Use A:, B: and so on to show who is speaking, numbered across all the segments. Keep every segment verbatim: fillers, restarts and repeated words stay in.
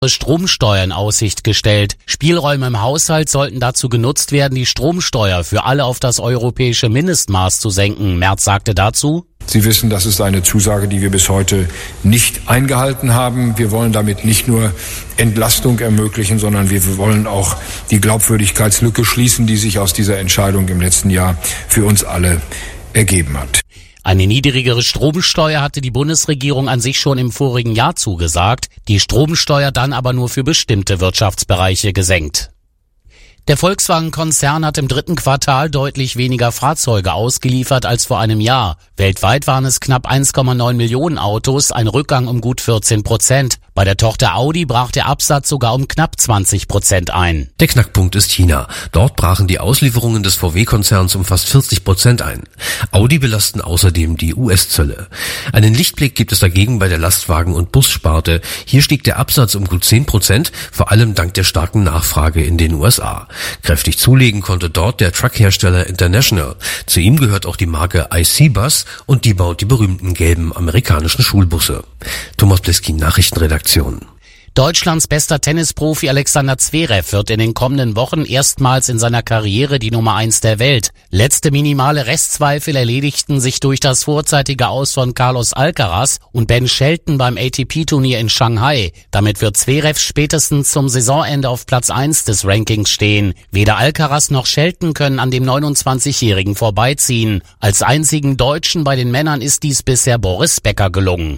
A: Stromsteuer in Aussicht gestellt. Spielräume im Haushalt sollten dazu genutzt werden, die Stromsteuer für alle auf das europäische Mindestmaß zu senken. Merz sagte dazu:
B: Sie wissen, das ist eine Zusage, die wir bis heute nicht eingehalten haben. Wir wollen damit nicht nur Entlastung ermöglichen, sondern wir wollen auch die Glaubwürdigkeitslücke schließen, die sich aus dieser Entscheidung im letzten Jahr für uns alle ergeben hat.
A: Eine niedrigere Stromsteuer hatte die Bundesregierung an sich schon im vorigen Jahr zugesagt, die Stromsteuer dann aber nur für bestimmte Wirtschaftsbereiche gesenkt. Der Volkswagen-Konzern hat im dritten Quartal deutlich weniger Fahrzeuge ausgeliefert als vor einem Jahr. Weltweit waren es knapp eins Komma neun Millionen Autos, ein Rückgang um gut vierzehn Prozent. Bei der Tochter Audi brach der Absatz sogar um knapp zwanzig Prozent ein.
C: Der Knackpunkt ist China. Dort brachen die Auslieferungen des V W-Konzerns um fast vierzig Prozent ein. Audi belasten außerdem die U S-Zölle. Einen Lichtblick gibt es dagegen bei der Lastwagen- und Bussparte. Hier stieg der Absatz um gut zehn Prozent, vor allem dank der starken Nachfrage in den U S A. Kräftig zulegen konnte dort der Truckhersteller International. Zu ihm gehört auch die Marke I C Bus und die baut die berühmten gelben amerikanischen Schulbusse. Thomas Pleskin, Nachrichtenredaktion.
A: Deutschlands bester Tennisprofi Alexander Zverev wird in den kommenden Wochen erstmals in seiner Karriere die Nummer eins der Welt. Letzte minimale Restzweifel erledigten sich durch das vorzeitige Aus von Carlos Alcaraz und Ben Shelton beim A T P-Turnier in Shanghai. Damit wird Zverev spätestens zum Saisonende auf Platz eins des Rankings stehen. Weder Alcaraz noch Shelton können an dem neunundzwanzigjährigen vorbeiziehen. Als einzigen Deutschen bei den Männern ist dies bisher Boris Becker gelungen.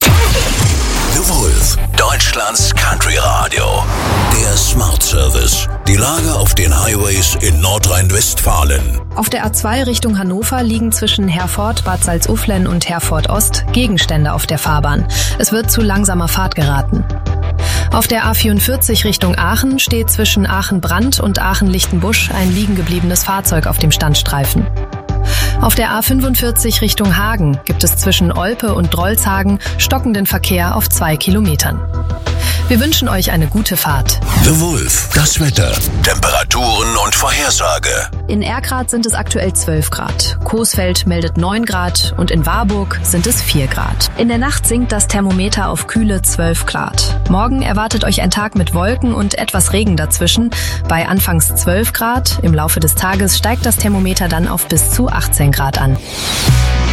D: The Wolf, Deutschlands Country Radio. Der Smart Service. Die Lage auf den Highways in Nordrhein-Westfalen.
E: Auf der A zwei Richtung Hannover liegen zwischen Herford, Bad Salzuflen und Herford Ost Gegenstände auf der Fahrbahn. Es wird zu langsamer Fahrt geraten. Auf der A vierundvierzig Richtung Aachen steht zwischen Aachen-Brandt und Aachen-Lichtenbusch ein liegen gebliebenes Fahrzeug auf dem Standstreifen. Auf der A fünfundvierzig Richtung Hagen gibt es zwischen Olpe und Drolshagen stockenden Verkehr auf zwei Kilometern. Wir wünschen euch eine gute Fahrt.
D: The Wolf, das Wetter, Temperaturen und Vorhersage.
E: In Erkrath sind es aktuell zwölf Grad. Coesfeld meldet neun Grad und in Warburg sind es vier Grad. In der Nacht sinkt das Thermometer auf kühle zwölf Grad. Morgen erwartet euch ein Tag mit Wolken und etwas Regen dazwischen. Bei anfangs zwölf Grad, im Laufe des Tages steigt das Thermometer dann auf bis zu achtzehn Grad an.